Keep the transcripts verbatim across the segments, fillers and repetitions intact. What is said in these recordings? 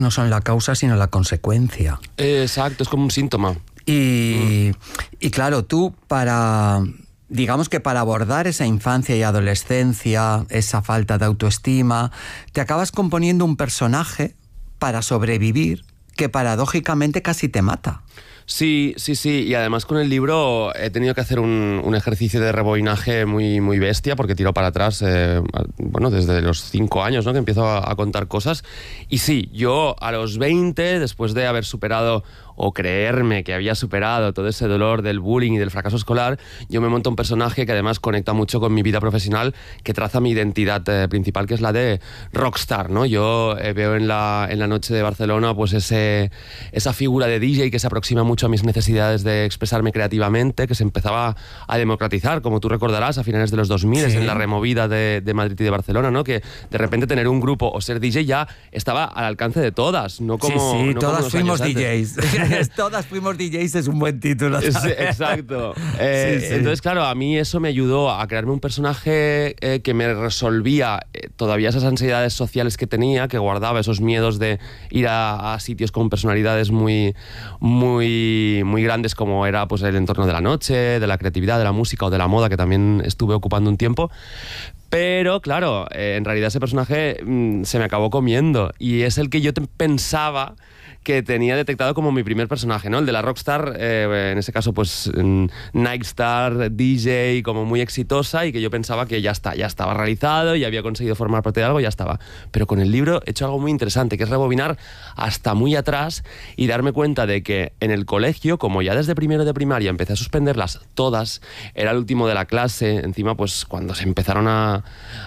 no son la causa sino la consecuencia. Exacto, es como un síntoma. Y, mm. y claro, tú para... Digamos que para abordar esa infancia y adolescencia, esa falta de autoestima, te acabas componiendo un personaje para sobrevivir que paradójicamente casi te mata. Sí, sí, sí, y además con el libro he tenido que hacer un, un ejercicio de rebobinaje muy, muy bestia, porque tiro para atrás, eh, bueno, desde los cinco años, ¿no?, que empiezo a, a contar cosas. Y sí, yo a los veinte, después de haber superado o creerme que había superado todo ese dolor del bullying y del fracaso escolar, yo me monto un personaje que además conecta mucho con mi vida profesional, que traza mi identidad eh, principal, que es la de rockstar, ¿no? Yo eh, veo en la, en la noche de Barcelona pues ese, esa figura de D J que se aproxima mucho a mis necesidades de expresarme creativamente, que se empezaba a democratizar, como tú recordarás, a finales de los dos mil, sí, en la removida de, de Madrid y de Barcelona, ¿no? Que de repente tener un grupo o ser D J ya estaba al alcance de todas, no como... Sí, sí, no todas como fuimos D Js. Antes. Todas fuimos D Js es un buen título, ¿sabes? Exacto. Eh, sí, sí. Entonces, claro, a mí eso me ayudó a crearme un personaje eh, que me resolvía eh, todavía esas ansiedades sociales que tenía, que guardaba esos miedos de ir a, a sitios con personalidades muy, muy, muy grandes, como era pues el entorno de la noche, de la creatividad, de la música o de la moda, que también estuve ocupando un tiempo. Pero, claro, eh, en realidad ese personaje mmm, se me acabó comiendo, y es el que yo te pensaba que tenía detectado como mi primer personaje, ¿no? El de la rockstar, eh, en ese caso, pues, Nightstar, D J, como muy exitosa, y que yo pensaba que ya está, ya estaba realizado, ya había conseguido formar parte de algo, ya estaba. Pero con el libro he hecho algo muy interesante, que es rebobinar hasta muy atrás y darme cuenta de que en el colegio, como ya desde primero de primaria empecé a suspenderlas todas, era el último de la clase, encima, pues, cuando se empezaron a,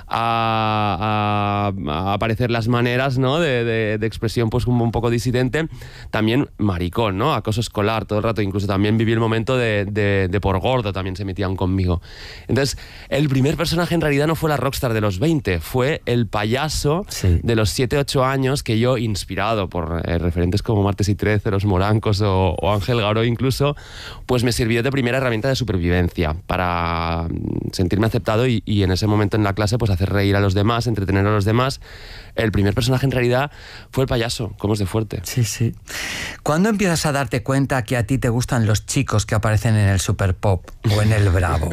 a, a, a aparecer las maneras, ¿no?, de, de, de expresión, pues, como un poco disidente, también maricón, ¿no? Acoso escolar todo el rato, incluso también viví el momento de, de, de por gordo, también se metían conmigo. Entonces, el primer personaje en realidad no fue la rockstar de los veinte, fue el payaso, sí, de los siete ocho años, que yo, inspirado por eh, referentes como Martes y Trece, Los Morancos o, o Ángel Garó incluso, pues me sirvió de primera herramienta de supervivencia para sentirme aceptado y, y en ese momento en la clase pues hacer reír a los demás, entretener a los demás. El primer personaje en realidad fue el payaso, como es de fuerte. Sí, sí. ¿Cuándo empiezas a darte cuenta que a ti te gustan los chicos que aparecen en el Super Pop o en el Bravo?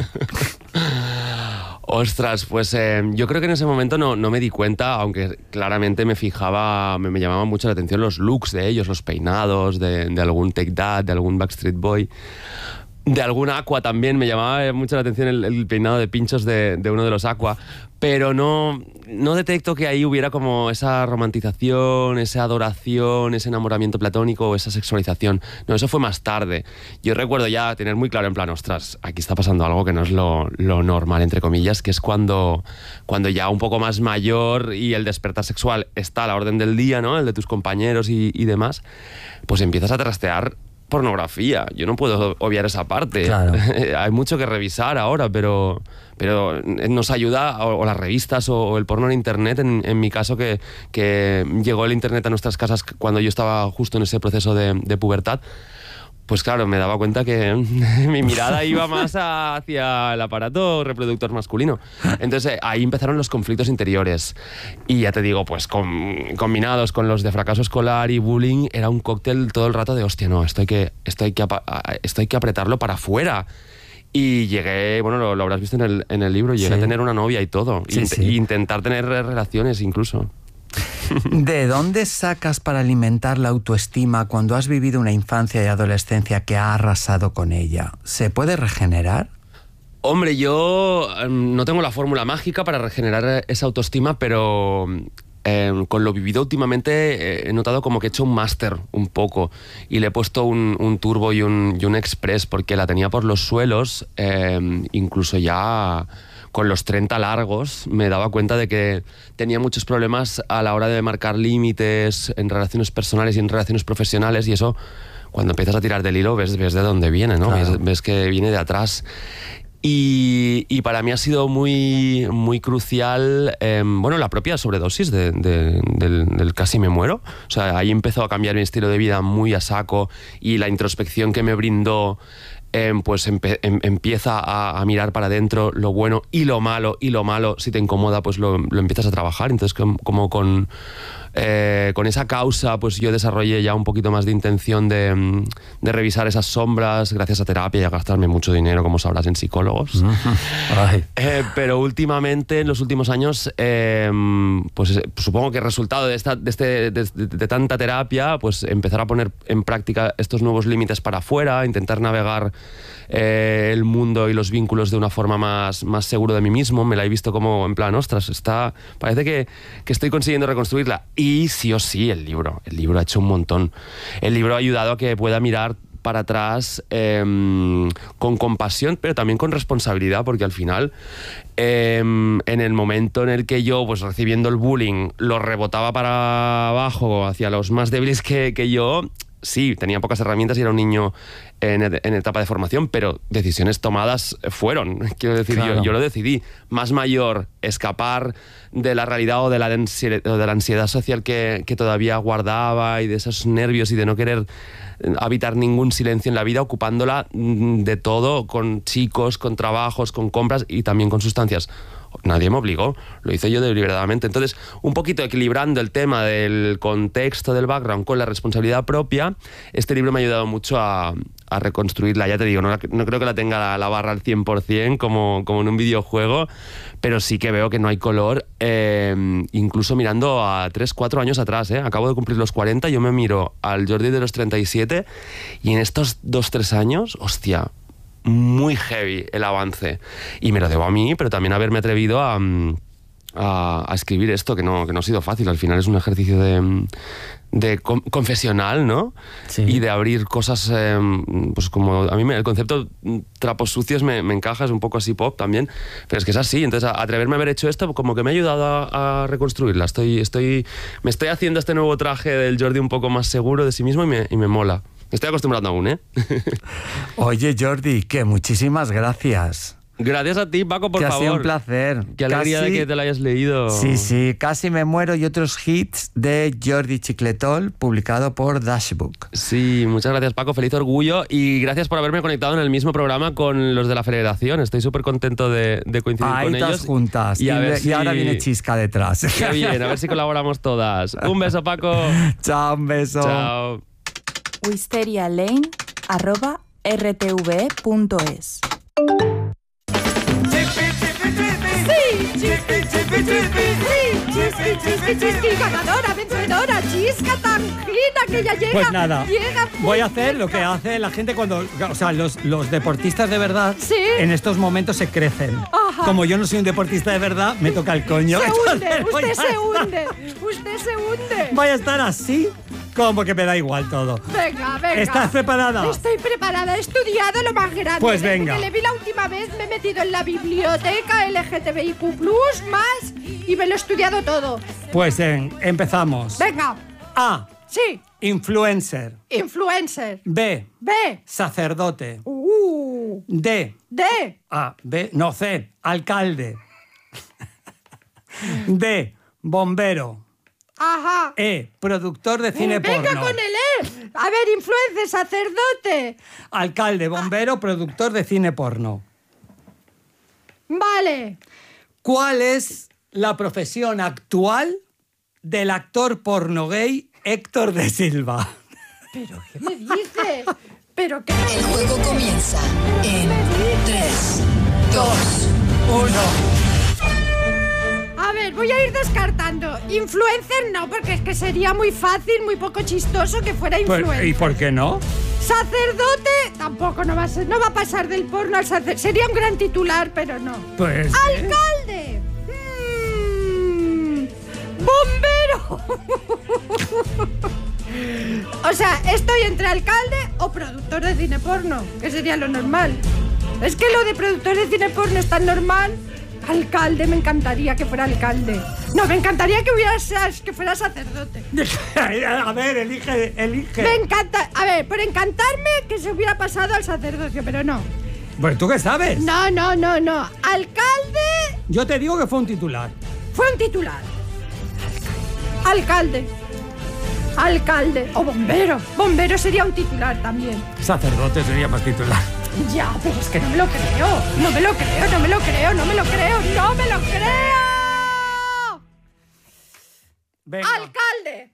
Ostras, pues eh, yo creo que en ese momento no, no me di cuenta, aunque claramente me fijaba, me, me llamaban mucho la atención los looks de ellos, los peinados de, de algún Take That, de algún Backstreet Boy. De algún Aqua también, me llamaba mucho la atención el, el peinado de pinchos de, de uno de los Aqua, pero no, no detecto que ahí hubiera como esa romantización, esa adoración, ese enamoramiento platónico o esa sexualización. No, eso fue más tarde. Yo recuerdo ya tener muy claro en plan, ostras, aquí está pasando algo que no es lo, lo normal, entre comillas, que es cuando, cuando ya un poco más mayor y el despertar sexual está a la orden del día, ¿no?, el de tus compañeros y, y demás, pues empiezas a trastear pornografía. Yo no puedo obviar esa parte. Claro. Hay mucho que revisar ahora, pero, pero nos ayuda, o, o las revistas o, o el porno en internet, en, en mi caso, que, que llegó el internet a nuestras casas cuando yo estaba justo en ese proceso de, de pubertad. Pues claro, me daba cuenta que mi mirada iba más hacia el aparato reproductor masculino. Entonces ahí empezaron los conflictos interiores. Y ya te digo, pues com, combinados con los de fracaso escolar y bullying, era un cóctel todo el rato de, hostia, no, esto hay que, esto hay que, esto hay que apretarlo para afuera. Y llegué, bueno, lo, lo habrás visto en el, en el libro, llegué sí. a tener una novia y todo. Sí, y, sí. y intentar tener relaciones incluso. ¿De dónde sacas para alimentar la autoestima cuando has vivido una infancia y adolescencia que ha arrasado con ella? ¿Se puede regenerar? Hombre, yo no tengo la fórmula mágica para regenerar esa autoestima, pero eh, con lo vivido últimamente eh, he notado como que he hecho un máster un poco y le he puesto un, un turbo y un, y un express, porque la tenía por los suelos, eh, incluso ya con los treinta largos me daba cuenta de que tenía muchos problemas a la hora de marcar límites en relaciones personales y en relaciones profesionales, y eso, cuando empiezas a tirar del hilo, ves, ves de dónde viene, ¿no? Claro. Ves, ves que viene de atrás. Y, y para mí ha sido muy, muy crucial, eh, bueno, la propia sobredosis de, de, del, del casi me muero. O sea, ahí empezó a cambiar mi estilo de vida muy a saco, y la introspección que me brindó eh, pues empe em empieza a, a mirar para adentro lo bueno y lo malo, y lo malo, si te incomoda, pues lo, lo empiezas a trabajar. Entonces, como, como con, eh, con esa causa, pues yo desarrollé ya un poquito más de intención de, de revisar esas sombras, gracias a terapia y a gastarme mucho dinero, como sabrás, en psicólogos. eh, pero últimamente, en los últimos años, eh, pues supongo que resultado de, esta, de, este, de, de, de tanta terapia, pues empezar a poner en práctica estos nuevos límites para afuera, intentar navegar eh, el mundo y los vínculos de una forma más, más seguro de mí mismo. Me la he visto como en plan, ostras, está, parece que, que estoy consiguiendo reconstruirla. Y sí o sí, el libro, el libro ha hecho un montón. El libro ha ayudado a que pueda mirar para atrás eh, con compasión, pero también con responsabilidad, porque al final, eh, en el momento en el que yo, pues recibiendo el bullying, lo rebotaba para abajo hacia los más débiles que, que yo, sí, tenía pocas herramientas y era un niño en, en etapa de formación, pero decisiones tomadas fueron. Quiero decir, claro. yo, yo lo decidí. Más mayor, escapar de la realidad o de la, o de la ansiedad social que, que todavía guardaba, y de esos nervios y de no querer habitar ningún silencio en la vida, ocupándola de todo, con chicos, con trabajos, con compras y también con sustancias. Nadie me obligó, lo hice yo deliberadamente. Entonces, un poquito equilibrando el tema del contexto, del background, con la responsabilidad propia, este libro me ha ayudado mucho a, a reconstruirla. Ya te digo, no, no creo que la tenga la, la barra al cien por cien como, como en un videojuego, pero sí que veo que no hay color, eh, incluso mirando a tres, cuatro años atrás. Eh. Acabo de cumplir los cuarenta, yo me miro al Jordi de los treinta y siete, y en estos dos, tres años, hostia, muy heavy el avance. Y me lo debo a mí, pero también haberme atrevido a, a, a escribir esto, que no, que no ha sido fácil. Al final es un ejercicio de, de con, confesional, ¿no? Sí. Y de abrir cosas, eh, pues como a mí me, el concepto trapos sucios me, me encaja, es un poco así pop también, pero es que es así. Entonces, a, atreverme a haber hecho esto como que me ha ayudado a, a reconstruirla. Estoy, estoy, me estoy haciendo este nuevo traje del Jordi un poco más seguro de sí mismo, y me, y me mola. Estoy acostumbrado aún, ¿eh? Oye, Jordi, que muchísimas gracias. Gracias a ti, Paco, por que favor. Ha sido un placer. Qué alegría casi, de que te lo hayas leído. Sí, sí. Casi me muero y otros hits de Jordi Chicletol, publicado por Dashbook. Sí, muchas gracias, Paco. Feliz orgullo. Y gracias por haberme conectado en el mismo programa con los de la Federación. Estoy súper contento de, de coincidir Ahí con ellos. juntas. Y, y, a ver y si... ahora viene Chisca detrás. Qué bien, a ver si colaboramos todas. Un beso, Paco. Chao, un beso. Chao. wisterialane arroba r t v punto es. Ganadora, vencedora, Chisca Tangina, que ya llega. Pues nada, llega voy a hacer lo que hace la gente cuando, o sea, los, los deportistas de verdad, ¿sí? En estos momentos se crecen. Ajá. Como yo no soy un deportista de verdad, me toca el coño. Se hunde, Entonces, usted se hunde, usted se hunde. Voy a estar así, como que me da igual todo. Venga, venga. ¿Estás preparada? Estoy preparada, he estudiado lo más grande. Pues venga. Desde que le vi la última vez me he metido en la biblioteca L G T B I Q plus, más, y me lo he estudiado todo. Pues en, empezamos. Venga. A. Sí. Influencer. Influencer. B. B. Sacerdote. Uh. D. D. A. B. No, C. Alcalde. D. Bombero. Ajá. E. Productor de cine Venga porno. con el E. A ver, influencer, sacerdote. Alcalde, bombero, ah. productor de cine porno. Vale. ¿Cuál es la profesión actual del actor porno gay Héctor de Silva? ¿Pero qué me dice? ¿Pero qué? El juego comienza en tres, dos, uno. A ver, voy a ir descartando. Influencer no, porque es que sería muy fácil, muy poco chistoso que fuera influencer. ¿Y por qué no? Sacerdote tampoco, no va a ser, no va a pasar del porno al sacerdote. Sería un gran titular, pero no. Pues... ¡Alcalde! Mm, ¡Bombero! O sea, estoy entre alcalde o productor de cine porno, que sería lo normal. Es que lo de productor de cine porno es tan normal. Alcalde, me encantaría que fuera alcalde. No, me encantaría que hubiera que fuera sacerdote. A ver, elige, elige. Me encanta, a ver, por encantarme que se hubiera pasado al sacerdocio, pero no. Bueno, ¿tú qué sabes? No, no, no, no. Alcalde. Yo te digo que fue un titular. Fue un titular. Alcalde. Alcalde. O bombero. Bombero sería un titular también. Sacerdote sería más titular. Ya, pero es que no me lo creo. No me lo creo, no me lo creo, no me lo creo, no me lo creo. Venga. ¡Alcalde!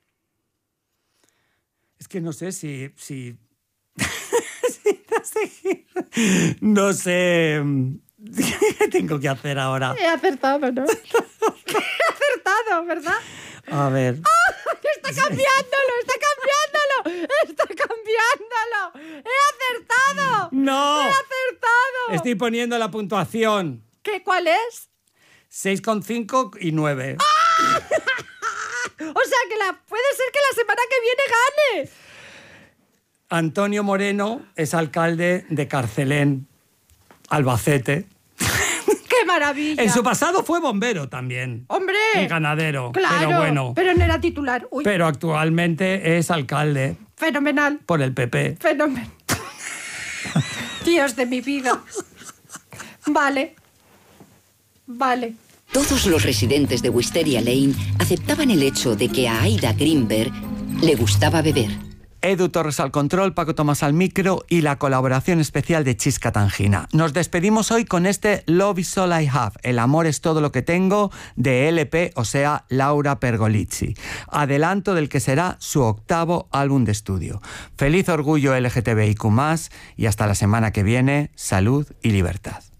Es que no sé si... si... si no sé... No sé... ¿Qué tengo que hacer ahora? He acertado, ¿no? He acertado, ¿verdad? A ver... ¡Ah! ¡Está cambiándolo! ¡Está cambiándolo! ¡Está cambiándolo! ¡He acertado! ¡No! ¡He acertado! Estoy poniendo la puntuación. ¿Qué? ¿Cuál es? seis coma cinco y nueve. ¡Ah! O sea, que la, puede ser que la semana que viene gane. Antonio Moreno es alcalde de Carcelén, Albacete. ¡Qué maravilla! En su pasado fue bombero también. ¡Hombre! Y ganadero. Claro, pero bueno. pero no era titular. Uy, Pero actualmente es alcalde fenomenal. por el P P. Fenomenal. Dios de mi vida. Vale. Vale. Todos los residentes de Wisteria Lane aceptaban el hecho de que a Aida Greenberg le gustaba beber. Edu Torres al control, Paco Tomás al micro y la colaboración especial de Chisca Tangina. Nos despedimos hoy con este Love is all I have, el amor es todo lo que tengo, de L P, o sea, Laura Pergolizzi. Adelanto del que será su octavo álbum de estudio. Feliz orgullo L G T B I Q más, y hasta la semana que viene, salud y libertad.